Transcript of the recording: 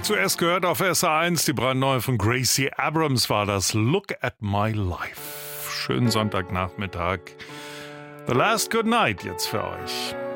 Zuerst gehört auf SR1 die brandneue von Gracie Abrams war das Look at My Life. Schönen Sonntagnachmittag. The Last Good Night jetzt für euch.